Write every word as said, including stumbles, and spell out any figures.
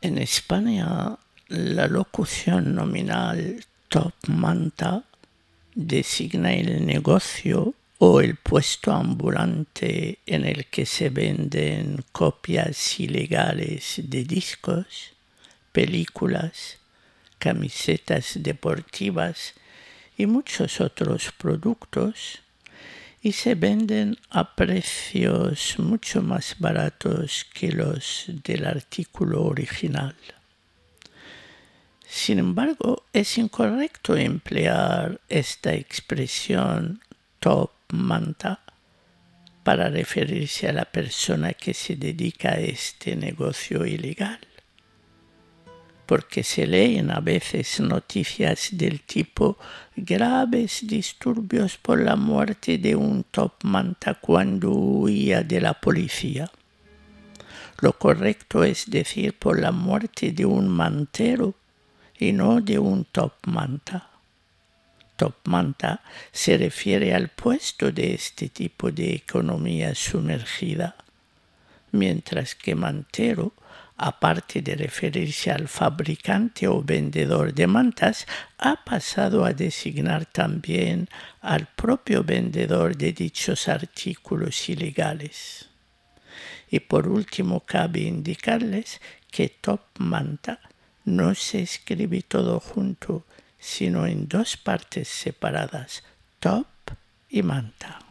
En España, la locución nominal top manta designa el negocio o el puesto ambulante en el que se venden copias ilegales de discos, películas, camisetas deportivas y muchos otros productos, y se venden a precios mucho más baratos que los del artículo original. Sin embargo, es incorrecto emplear esta expresión top manta para referirse a la persona que se dedica a este negocio ilegal, porque se leen a veces noticias del tipo graves disturbios por la muerte de un top manta cuando huía de la policía. Lo correcto es decir por la muerte de un mantero y no de un top manta. Top manta se refiere al puesto de este tipo de economía sumergida, mientras que mantero, aparte de referirse al fabricante o vendedor de mantas, ha pasado a designar también al propio vendedor de dichos artículos ilegales. Y por último, cabe indicarles que top manta no se escribe todo junto, sino en dos partes separadas, top y manta.